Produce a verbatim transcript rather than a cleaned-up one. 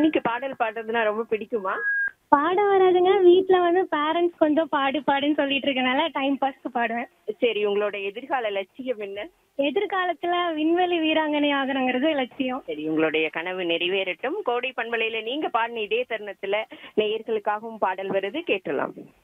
அன்னிக்கு பாடல் பாடுறதுன்னா ரொம்ப பிடிக்குமா? பாட வராதுங்க. வீட்ல வந்து பேரண்ட்ஸ் கொஞ்சம் பாடு பாடுன்னு சொல்லிட்டு இருக்கனால டைம் பாஸ்க்கு பாடுவேன். சரி, உங்களோட எதிர்கால லட்சியம் என்ன? எதிர்காலத்துல விண்வெளி வீராங்கனை ஆகணுங்கிறது லட்சியம். சரி, உங்களுடைய கனவு நிறைவேறட்டும். கோடை பண்பலையில நீங்க பாடின இதே தருணத்துல நேயர்களுக்காகவும் பாடல் வருது, கேட்டலாம்.